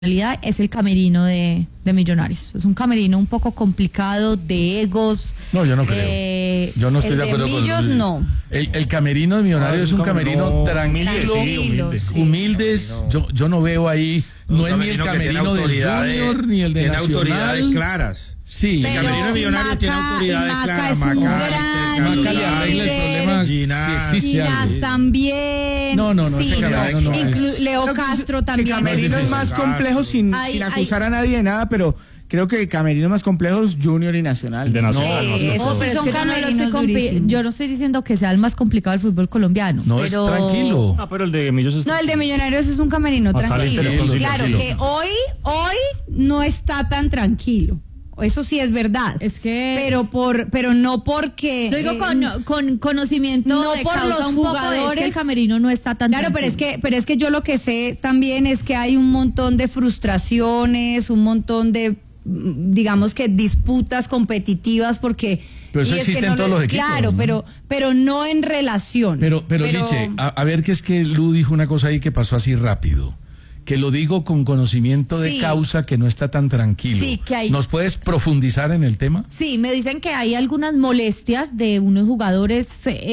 realidad es el camerino de Millonarios. Es un camerino un poco complicado, de egos. No, yo no creo. Yo no estoy de acuerdo con Millos, no. El camerino de Millonarios es un camerino tranquilo, humildes. Yo no veo ahí, no es ni el camerino del Junior ni el de Nacional. Tiene autoridades claras. Sí, el camerino de Millonarios tiene autoridades claras. Maca le arregla el problema si existe algo. Ginás también. No, ese camerino no es. Leo Castro también. El camerino es más complejo sin acusar a nadie de nada, pero creo que el camerino más complejo es Junior y Nacional. El de Nacional. Yo no estoy diciendo que sea el más complicado del fútbol colombiano. No, pero... es tranquilo. Pero el de Millos es No, el de Millonarios es un camerino tranquilo. Claro, que hoy no está tan tranquilo. Eso sí es verdad. Es que pero no porque lo digo con conocimiento, no de por causa, los un poco jugadores. es que el camerino no está tan claro, pero es que yo lo que sé también es que hay un montón de frustraciones, un montón de, digamos, que disputas competitivas porque pero eso existe en todos los equipos. Claro, ¿no? pero no en relación. Pero Liche, a ver, que es que Lu dijo una cosa ahí que pasó así rápido. Que lo digo con conocimiento de causa, que no está tan tranquilo. Sí, que hay... ¿Nos puedes profundizar en el tema? Sí, me dicen que hay algunas molestias de unos jugadores,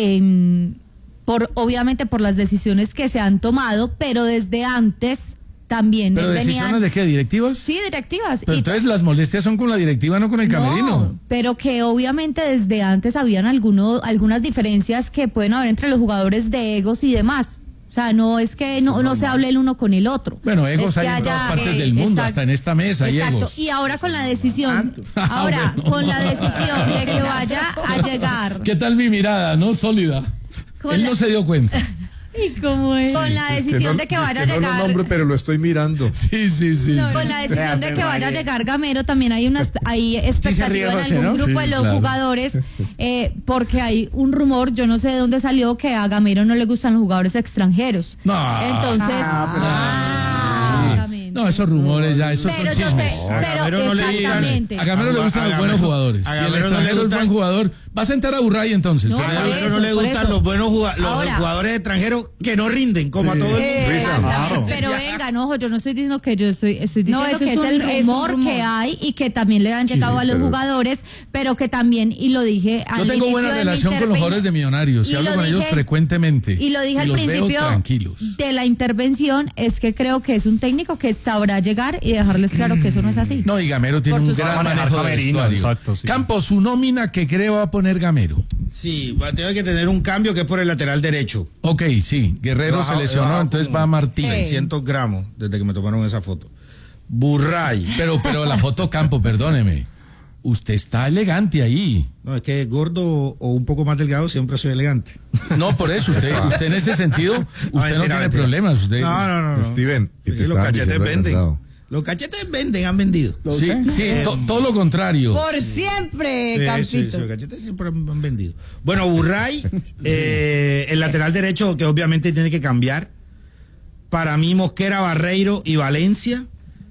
obviamente por las decisiones que se han tomado, pero desde antes también. ¿Pero decisiones de qué? ¿Directivas? Sí, directivas. Pero entonces las molestias son con la directiva, no con el camerino. No, pero que obviamente desde antes habían algunas diferencias que pueden haber entre los jugadores de egos y demás. O sea, no es que no se hable el uno con el otro. Bueno, egos hay en todas partes del mundo, hasta en esta mesa hay egos. Y ahora con la decisión, con la decisión de que vaya a llegar. ¿Qué tal mi mirada, no? Sólida. Él no se dio cuenta. ¿Y cómo es? Con la decisión de que vaya a llegar. No lo nombro, pero lo estoy mirando. Sí. Con la decisión de que vaya a llegar Gamero, también hay expectativa en algún grupo de los jugadores, porque hay un rumor, yo no sé de dónde salió, que a Gamero no le gustan los jugadores extranjeros. No. Entonces, no, esos rumores ya, esos pero son chismes. Exactamente. A Gamero le gustan los buenos jugadores. Si el extranjero es buen jugador, va a sentar a Burray entonces. A Gamero no le gustan los buenos jugadores extranjeros que no rinden, como a todo el mundo. Pero venga, no, yo no estoy diciendo que yo estoy diciendo que es el rumor que hay y que también le han llegado a los jugadores, pero que también, y lo dije al inicio. Yo tengo buena relación con los jugadores de Millonarios y hablo con ellos frecuentemente. Y lo dije al principio de la intervención, es que creo que es un técnico que sabrá llegar y dejarles claro que eso no es así. No, y Gamero tiene un gran manejo de vestuario. Exacto, sí. Campos, su nómina que creo va a poner Gamero. Sí, va a tener que tener un cambio que es por el lateral derecho. Ok, sí, Guerrero se lesionó, entonces va Martín. 600 gramos desde que me tomaron esa foto. Burray. Pero la foto, Campo, perdóneme. Usted está elegante ahí. No, es que gordo o un poco más delgado siempre soy elegante. No, por eso, usted en ese sentido, usted no tiene problemas. Usted... No. Steven, los cachetes venden. Los cachetes venden, han vendido. Sí, todo lo contrario. Por siempre, Campito. Sí, los cachetes siempre han vendido. Bueno, Burray, el lateral derecho, que obviamente tiene que cambiar. Para mí, Mosquera, Barreiro y Valencia.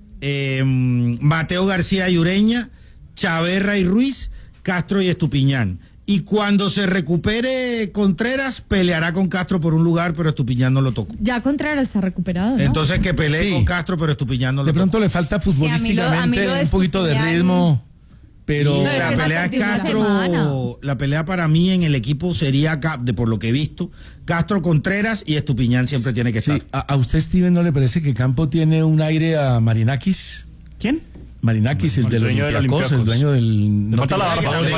Mateo García y Ureña. Chaverra y Ruiz, Castro y Estupiñán. Y cuando se recupere Contreras, peleará con Castro por un lugar, pero Estupiñán no lo tocó. Ya Contreras está recuperado, ¿no? Entonces que pelee con Castro, pero Estupiñán no lo tocó. De pronto le falta futbolísticamente un poquito de ritmo, pero... La pelea Castro, la pelea para mí en el equipo sería, por lo que he visto, Castro, Contreras y Estupiñán siempre tiene que estar. ¿A usted, Steven, no le parece que Campo tiene un aire a Marinakis? ¿Quién? Marinakis, el del Olympiacos, el dueño del... Le falta la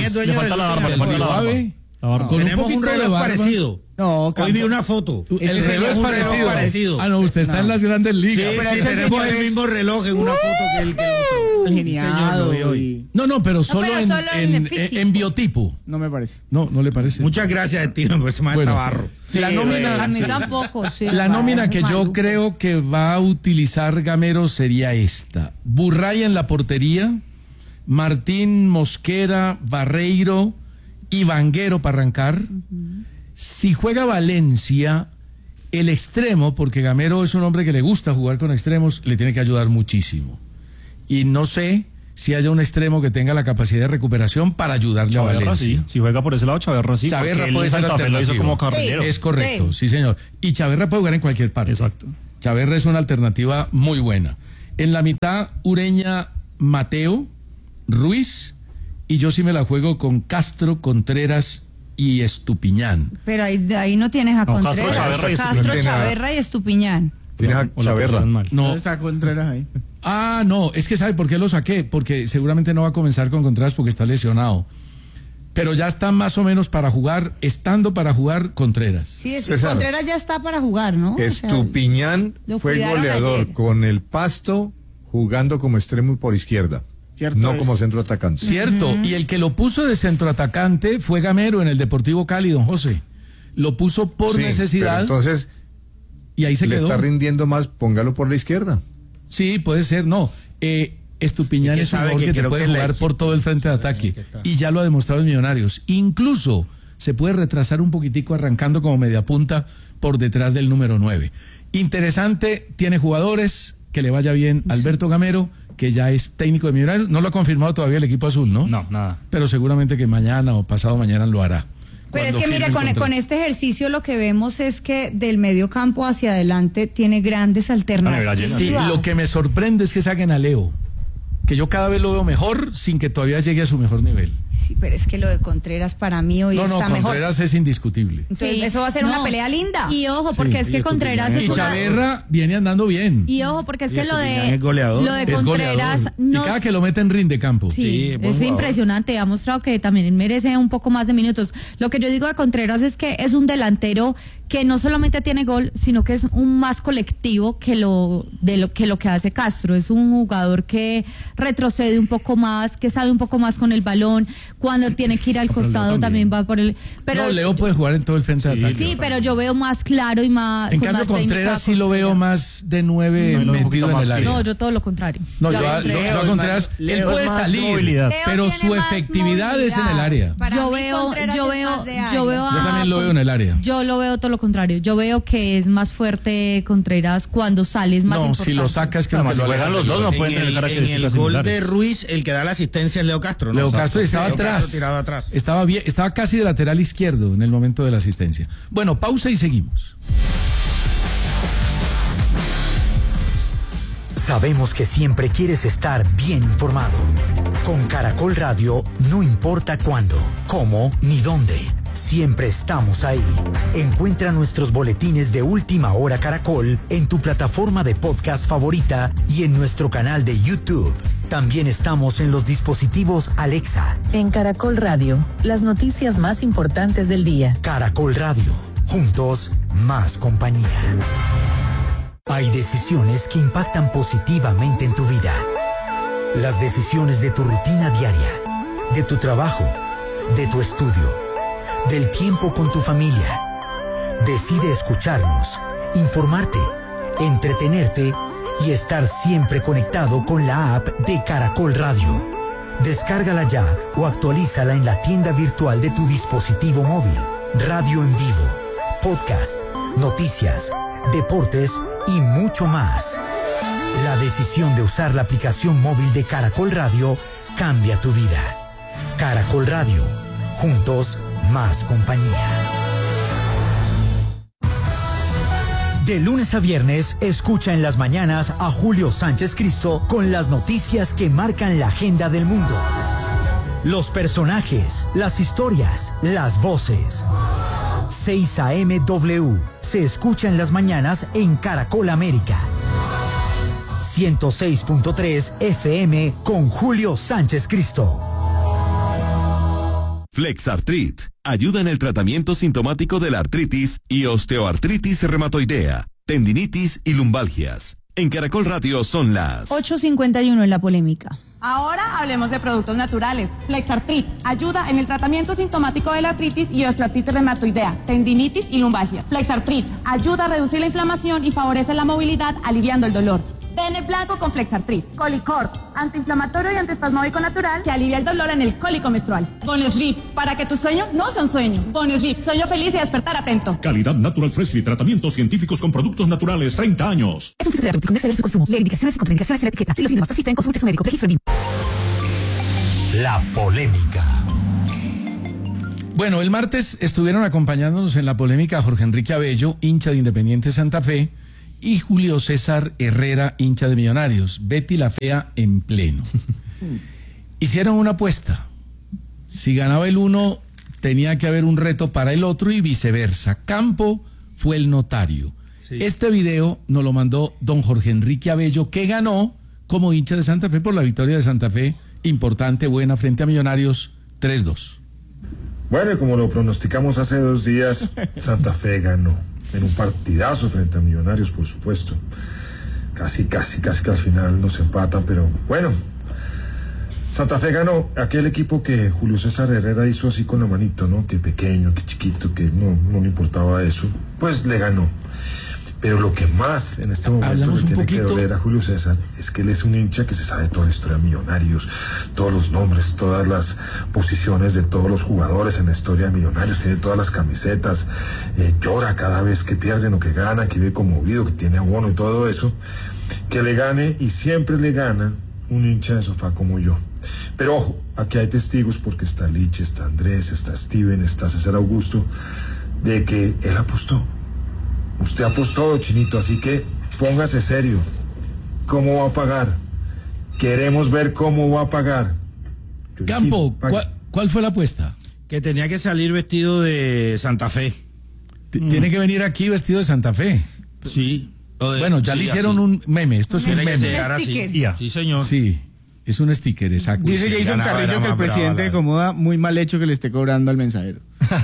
barba. Con tenemos un reloj parecido. No, hoy vi una foto. El reloj es parecido. Ah, no, usted está en las grandes ligas. Sí, tenemos el mismo reloj en una foto que el genial hoy. No, pero solo en biotipo. No me parece. No le parece. Muchas gracias, Steven, por ese más tabarro. La nómina, a mí tampoco, sí. La nómina que yo creo que va a utilizar Gamero sería esta: Burray en la portería, Martín, Mosquera, Barreiro y Vanguero para arrancar. Si juega Valencia, el extremo, porque Gamero es un hombre que le gusta jugar con extremos, le tiene que ayudar muchísimo. Y no sé si haya un extremo que tenga la capacidad de recuperación para ayudarle a Valencia. Sí. Si juega por ese lado, Chaverra sí. Chaverra puede ser alternativa. Lo hizo como carrilero. Es correcto, sí señor. Y Chaverra puede jugar en cualquier parte. Exacto. Chaverra es una alternativa muy buena. En la mitad, Ureña, Mateo, Ruiz, y yo sí me la juego con Castro, Contreras y Estupiñán. Pero ahí no tienes a Contreras. Castro, Chaverra y Estupiñán. Tienes a Chaverra. No. Está Contreras ahí. Ah, no, es que ¿sabe por qué lo saqué? Porque seguramente no va a comenzar con Contreras porque está lesionado. Pero ya está más o menos para jugar, estando para jugar Contreras. Sí, César, Contreras ya está para jugar, ¿no? Estupiñán lo fue cuidaron goleador ayer. con el Pasto jugando como extremo por izquierda, Cierto no es. como centro atacante. Cierto, y el que lo puso de centroatacante fue Gamero en el Deportivo Cali, don José. Lo puso por Sí, necesidad pero entonces y ahí se le quedó. está rindiendo más, póngalo por la izquierda. Sí, puede ser, no. Estupiñán Es que es un sabe jugador que que te creo puede que jugar por todo el frente de ataque. Y ya lo ha demostrado en Millonarios. Incluso se puede retrasar un poquitico arrancando como media punta por detrás del número 9. Interesante, tiene jugadores, que le vaya bien. Alberto Gamero, que ya es técnico de Millonarios. No lo ha confirmado todavía el equipo azul, ¿no? No, nada. Pero seguramente que mañana o pasado mañana lo hará. Pero es Cuando que mire, firme el con contrato. este ejercicio lo que vemos es que del medio campo hacia adelante tiene grandes nevera alternativas. llena. Sí, lo que me sorprende es que saquen a Leo, que yo cada vez lo veo mejor sin que todavía llegue a su mejor nivel. Sí, pero es que lo de Contreras para mí hoy No, está mejor. Contreras es indiscutible. Entonces, Sí. eso va a ser No. una pelea linda. Y ojo, porque Sí. es que Contreras es Y una... Chaverra viene andando bien. Y ojo, porque es Y que lo Estupiñán de... es goleador. Lo de Es Contreras goleador. no... Y cada que lo meten rinde campo. Sí, Sí, buen es jugador. impresionante, ha mostrado que también merece un poco más de minutos. Lo que yo digo de Contreras es que es un delantero que no solamente tiene gol, sino que es un más colectivo que lo que hace Castro. Es un jugador que retrocede un poco más, que sabe un poco más con el balón, cuando tiene que ir al costado también va por el... Pero, No, Leo puede jugar en todo el frente de ataque. sí, pero yo veo más claro y más... En con cambio, más técnica Contreras a sí lo veo Contreras. más de 9 No, lo veo un metido poquito en más el área. No, yo todo lo contrario. No, yo Leo a es Contreras, más- él Leo puede es más salir, movilidad. Leo pero tiene su más efectividad es en el movilidad. área. Para yo mí, veo, Contreras yo es veo, más de área. yo veo, Yo también lo veo en el área. Yo lo veo todo lo contrario. Yo veo que es más fuerte Contreras cuando sale, es más No, importante. si lo sacas que Además, lo si juegan los dos, no pueden En tener el características gol de similares. Ruiz, el que da la asistencia es Leo Castro, ¿no? Leo Castro estaba Leo atrás. Castro tirado atrás. Estaba bien, estaba casi de lateral izquierdo en el momento de la asistencia. Bueno, pausa y seguimos. Sabemos que siempre quieres estar bien informado. Con Caracol Radio no importa cuándo, cómo ni dónde. Siempre estamos ahí. Encuentra nuestros boletines de Última Hora Caracol en tu plataforma de podcast favorita y en nuestro canal de YouTube. También estamos en los dispositivos Alexa. En Caracol Radio, las noticias más importantes del día. Caracol Radio. Juntos, más compañía. Hay decisiones que impactan positivamente en tu vida. Las decisiones de tu rutina diaria, de tu trabajo, de tu estudio, del tiempo con tu familia. Decide escucharnos, informarte, entretenerte y estar siempre conectado con la app de Caracol Radio. Descárgala ya o actualízala en la tienda virtual de tu dispositivo móvil. Radio en vivo, podcast, noticias, deportes y mucho más. La decisión de usar la aplicación móvil de Caracol Radio cambia tu vida. Caracol Radio. Juntos, más compañía. De lunes a viernes, escucha en las mañanas a Julio Sánchez Cristo con las noticias que marcan la agenda del mundo. Los personajes, las historias, las voces. 6 AM W. Se escucha en las mañanas en Caracol América. 106.3 FM con Julio Sánchez Cristo. Flexartrit ayuda en el tratamiento sintomático de la artritis y osteoartritis reumatoidea, tendinitis y lumbalgias. En Caracol Radio son las 8:51 en la polémica. Ahora hablemos de productos naturales. Flexartrit ayuda en el tratamiento sintomático de la artritis y osteoartritis reumatoidea, tendinitis y lumbalgia. Flexartrit ayuda a reducir la inflamación y favorece la movilidad, aliviando el dolor. Pene blanco con Flexartrit. Colicort, antiinflamatorio y antiespasmódico natural que alivia el dolor en el cólico menstrual. Bonslip, para que tu sueño no sea un sueño. Bonslip, sueño feliz y despertar atento. Calidad Natural Freshly, tratamientos científicos con productos naturales, 30 años. Es un fitoterapéutico de su consumo. Leer indicaciones y contraindicaciones en la etiqueta. Si los síntomas persisten, consulte a su médico. Registro BIM. La polémica. Bueno, el martes estuvieron acompañándonos en la polémica Jorge Enrique Abello, hincha de Independiente Santa Fe, y Julio César Herrera, hincha de Millonarios. Betty la Fea en pleno. Hicieron una apuesta. Si ganaba el uno, tenía que haber un reto para el otro y viceversa. Campo fue el notario. Sí. Este video nos lo mandó don Jorge Enrique Abello, que ganó como hincha de Santa Fe por la victoria de Santa Fe, importante, buena, frente a Millonarios, 3-2. Bueno, y como lo pronosticamos hace 2 días, Santa Fe ganó en un partidazo frente a Millonarios, por supuesto. Casi que al final nos empatan, pero bueno, Santa Fe ganó. Aquel equipo que Julio César Herrera hizo así con la manito, ¿no? Que pequeño, que chiquito, que no le importaba eso, pues le ganó. Pero lo que más en este momento le tiene que doler a Julio César es que él es un hincha que se sabe toda la historia de Millonarios, todos los nombres, todas las posiciones de todos los jugadores en la historia de Millonarios, tiene todas las camisetas, llora cada vez que pierden o que ganan, que vive conmovido, que tiene abono y todo eso. Que le gane, y siempre le gana, un hincha de sofá como yo. Pero ojo, aquí hay testigos porque está Lich, está Andrés, está Steven, está César Augusto, de que él apostó. Usted apostó, Chinito, así que póngase serio. ¿Cómo va a pagar? Queremos ver cómo va a pagar. Campo, ¿cuál fue la apuesta? Que tenía que salir vestido de Santa Fe. Tiene que venir aquí vestido de Santa Fe. Sí. Bueno, ya le hicieron así. Un meme. Esto es un meme. Sí, señor. Sí, es un sticker, exacto. Dice Jason Carrillo que el presidente de Comoda, muy mal hecho que le esté cobrando al mensajero.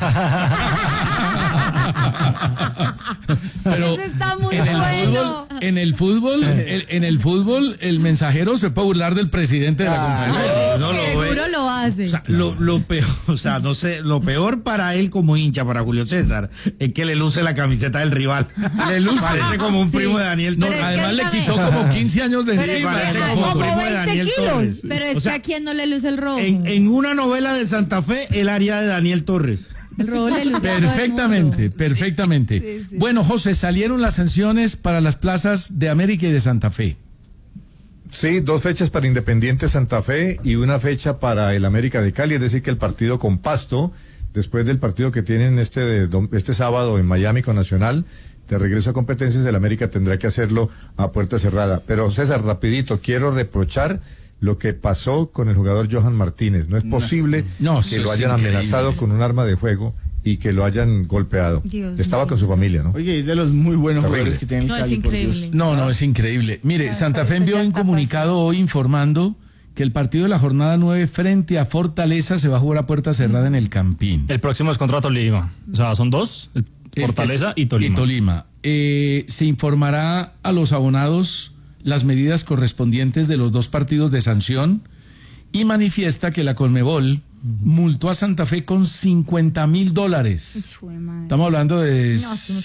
Pero eso está muy bueno. En el fútbol, el mensajero se puede burlar del presidente de la compañía. Seguro lo hace. O sea, lo peor, o sea, no sé, lo peor para él como hincha, para Julio César, es que le luce la camiseta del rival. Le luce. Parece como un primo de Daniel Torres. Además le quitó como 15 años de encima. Parece como un primo de Daniel Torres. Pero es que a quién no le luce el rojo. En una novela de Santa Fe, el haría de Daniel Torres. El robo le luce perfectamente. Sí. Bueno, José, salieron las sanciones para las plazas de América y de Santa Fe. Sí, 2 fechas para Independiente Santa Fe y 1 fecha para el América de Cali, es decir que el partido con Pasto, después del partido que tienen este sábado en Miami con Nacional, de regreso a competencias, el América tendrá que hacerlo a puerta cerrada. Pero César, rapidito, quiero reprochar lo que pasó con el jugador Johan Martínez. No es posible que lo hayan amenazado con un arma de fuego y que lo hayan golpeado. Estaba con su familia, ¿no? Oye, es de los muy buenos jugadores que tiene el Cali. Es increíble. No, es increíble. Mire, Santa Fe envió un comunicado hoy informando que el partido de la jornada 9 frente a Fortaleza se va a jugar a puerta cerrada en el Campín. El próximo es contra Tolima. O sea, son 2, Fortaleza y Tolima. Se informará a los abonados las medidas correspondientes de los 2 partidos de sanción y manifiesta que la Conmebol multó a Santa Fe con $50,000. Estamos hablando de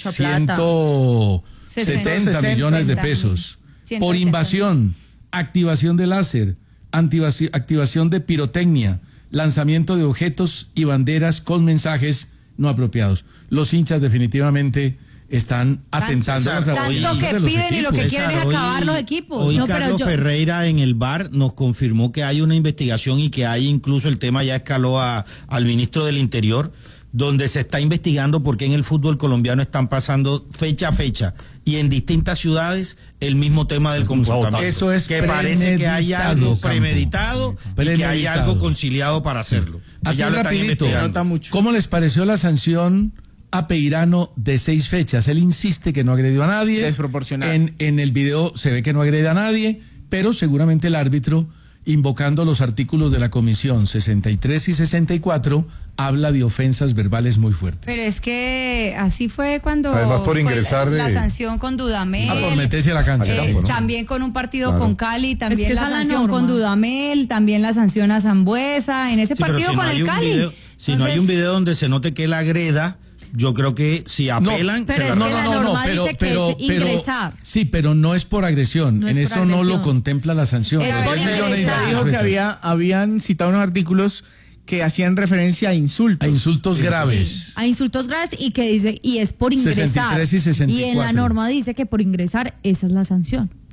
170 millones de pesos. 170. Por invasión, activación de láser, activación de pirotecnia, lanzamiento de objetos y banderas con mensajes no apropiados. Los hinchas definitivamente están atentando tanto que piden y lo que quieren es acabar los equipos. Hoy Carlos Ferreira en el VAR nos confirmó que hay una investigación y que hay incluso el tema ya escaló al ministro del Interior, donde se está investigando por qué en el fútbol colombiano están pasando fecha a fecha y en distintas ciudades el mismo tema del comportamiento. Eso es que parece que hay algo premeditado y que hay algo conciliado para hacerlo. Así rapidito, ¿cómo les pareció la sanción a Peirano de 6 fechas? Él insiste que no agredió a nadie. Desproporcional. En el video se ve que no agrede a nadie, pero seguramente el árbitro, invocando los artículos de la comisión 63 y 64, habla de ofensas verbales muy fuertes. Pero es que así fue cuando además por ingresar la sanción con Dudamel. Por meterse a la cancha. ¿no? También con un partido con Cali, también es que la sanción con Dudamel, también la sanción a Zambuesa, en ese partido con el Cali. Si no hay un video donde se note que él agreda, yo creo que si apelan... Pero ingresar. Sí, pero no es por agresión. No en es eso no lo contempla la sanción. Es por ingresar. Dijo que habían citado unos artículos que hacían referencia a insultos. A insultos graves. A insultos graves y que dice, y es por ingresar. 63 y 64. Y en la norma dice que por ingresar esa es la sanción.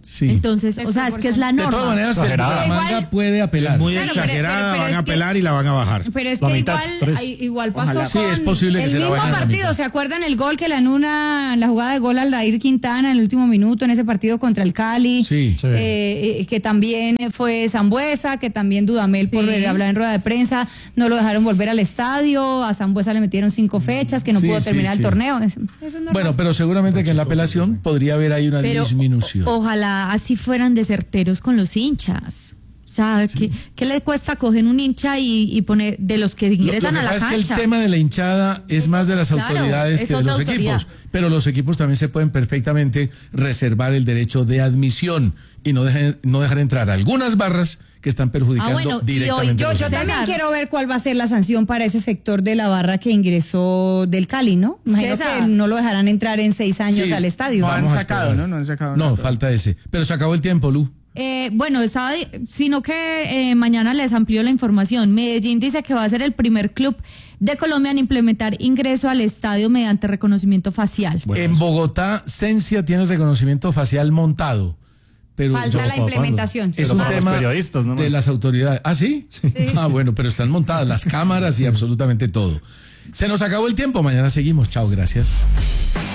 Sí. Entonces, o sea, es que es la norma. De todas maneras, Bucaramanga puede apelar. Es muy exagerada, van a apelar y la van a bajar. Pero es que igual pasó con sí, es posible que el se la mismo vayan a la partido. mitad. ¿Se acuerdan el gol que le anula, la jugada de gol al Aldair Quintana en el último minuto en ese partido contra el Cali? Sí. Que también fue Sambuesa, que también Dudamel, por hablar en rueda de prensa, no lo dejaron volver al estadio. A Sambuesa le metieron 5 fechas, que no pudo terminar el torneo. Eso es bueno, pero seguramente que en la apelación podría haber ahí una disminución. Ojalá así fueran deserteros con los hinchas. O sea, ¿qué le cuesta coger un hincha y poner de los que ingresan a la cancha? Lo que pasa es que el tema de la hinchada es más de las autoridades que de los equipos, pero los equipos también se pueden perfectamente reservar el derecho de admisión y no dejar entrar algunas barras que están perjudicando directamente. Yo también quiero ver cuál va a ser la sanción para ese sector de la barra que ingresó del Cali, ¿no? Imagino que no lo dejarán entrar en 6 años al estadio. No han sacado, ¿no? No han sacado. No, falta ese. Pero se acabó el tiempo, Lu. Bueno, sino que mañana les amplío la información. Medellín dice que va a ser el primer club de Colombia en implementar ingreso al estadio mediante reconocimiento facial. Bueno, en Bogotá, Cencia tiene el reconocimiento facial montado. Pero falta la implementación. Es un tema de las autoridades. ¿Ah, sí? Ah, bueno, pero están montadas las cámaras y absolutamente todo. Se nos acabó el tiempo. Mañana seguimos. Chao, gracias.